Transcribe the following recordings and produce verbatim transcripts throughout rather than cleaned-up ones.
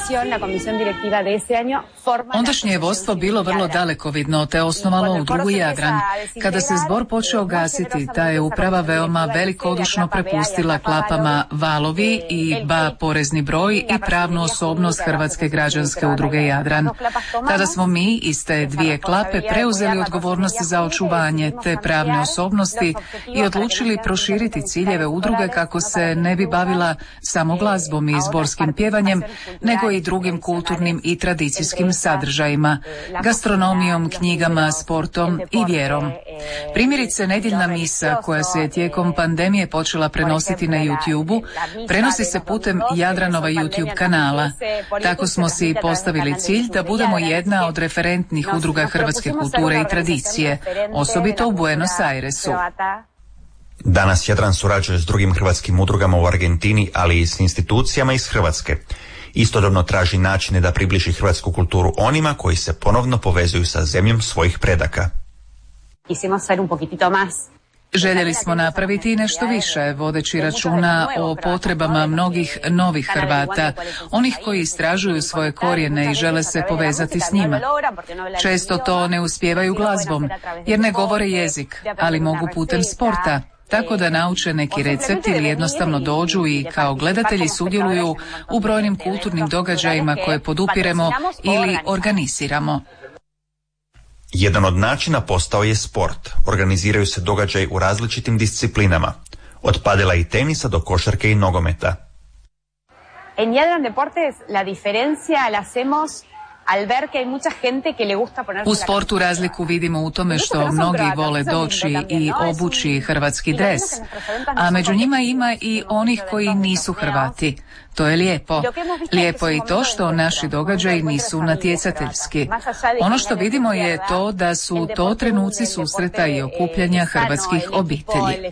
Ondašnje je vodstvo bilo vrlo dalekovidno te osnovalo udrugu Jadran. Kada se zbor počeo gasiti, ta je uprava veoma velikodušno prepustila klapama Valovi i ba porezni broj i pravnu osobnost Hrvatske građanske udruge Jadran. Tada smo mi iz te dvije klape preuzeli odgovornost za očuvanje te pravne osobnosti i odlučili proširiti ciljeve udruge kako se ne bi bavila samo glazbom i zborskim pjevanjem, nego i drugim kulturnim i tradicijskim sadržajima, gastronomijom, knjigama, sportom i vjerom. Primjerice, nedjeljna misa koja se je tijekom pandemije počela prenositi na YouTube-u, prenosi se putem Jadranova YouTube kanala. Tako smo si postavili cilj da budemo jedna od referentnih udruga hrvatske kulture i tradicije, osobito u Buenos Airesu. Danas Jadran surađuje s drugim hrvatskim udrugama u Argentini, ali i s institucijama iz Hrvatske. Istodobno traži načine da približi hrvatsku kulturu onima koji se ponovno povezuju sa zemljom svojih predaka. Željeli smo napraviti nešto više, vodeći računa o potrebama mnogih novih Hrvata, onih koji istražuju svoje korijene i žele se povezati s njima. Često to ne uspijevaju glazbom, jer ne govore jezik, ali mogu putem sporta, tako da nauče neki recept ili jednostavno dođu i kao gledatelji sudjeluju u brojnim kulturnim događajima koje podupiremo ili organiziramo. Jedan od načina postao je sport. Organiziraju se događaji u različitim disciplinama, od padela i tenisa do košarke i nogometa. En Jadran Deportes la diferencia la hacemos al ver que hay mucha gente que le gusta ponerse. U sportu razliku vidimo u tome što mnogi vole doći i obući hrvatski dres, a među njima ima i onih koji nisu Hrvati. To je lijepo. Lijepo je i to što naši događaji nisu natjecateljski. Ono što vidimo je to da su to trenuci susreta i okupljanja hrvatskih obitelji.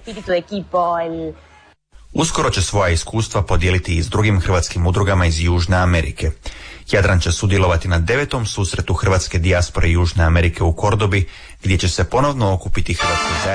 Uskoro će svoja iskustva podijeliti i s drugim hrvatskim udrugama iz Južne Amerike. Jadran će sudjelovati na devetom susretu hrvatske dijaspore Južne Amerike u Kordobi, gdje će se ponovno okupiti hrvatski zajednice